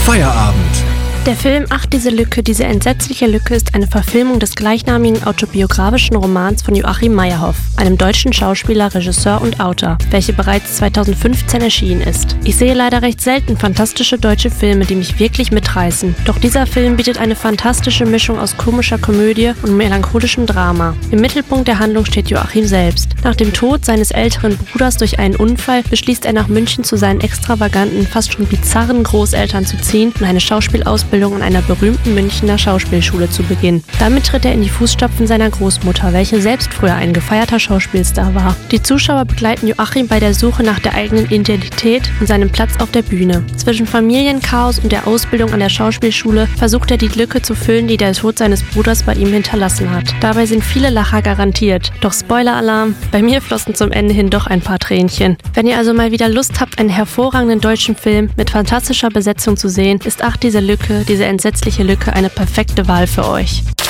Feierabend. Der Film Ach, diese Lücke, diese entsetzliche Lücke ist eine Verfilmung des gleichnamigen autobiografischen Romans von Joachim Meyerhoff, einem deutschen Schauspieler, Regisseur und Autor, welche bereits 2015 erschienen ist. Ich sehe leider recht selten fantastische deutsche Filme, die mich wirklich mitreißen. Doch dieser Film bietet eine fantastische Mischung aus komischer Komödie und melancholischem Drama. Im Mittelpunkt der Handlung steht Joachim selbst. Nach dem Tod seines älteren Bruders durch einen Unfall beschließt er nach München zu seinen extravaganten, fast schon bizarren Großeltern zu ziehen und eine Schauspielausbildung an einer berühmten Münchner Schauspielschule zu beginnen. Damit tritt er in die Fußstapfen seiner Großmutter, welche selbst früher ein gefeierter Schauspielstar war. Die Zuschauer begleiten Joachim bei der Suche nach der eigenen Identität und seinem Platz auf der Bühne. Zwischen Familienchaos und der Ausbildung an der Schauspielschule versucht er die Lücke zu füllen, die der Tod seines Bruders bei ihm hinterlassen hat. Dabei sind viele Lacher garantiert. Doch Spoiler-Alarm, bei mir flossen zum Ende hin doch ein paar Tränchen. Wenn ihr also mal wieder Lust habt, einen hervorragenden deutschen Film mit fantastischer Besetzung zu sehen, ist Ach, diese Lücke, diese entsetzliche Lücke eine perfekte Wahl für euch.